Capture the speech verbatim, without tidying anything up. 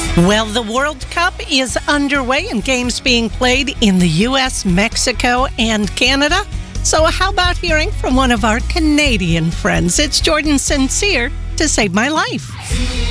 Well, the World Cup is underway and games being played in the U S, Mexico, and Canada. So how about hearing from one of our Canadian friends? It's Jordan Sincere to Save My Life.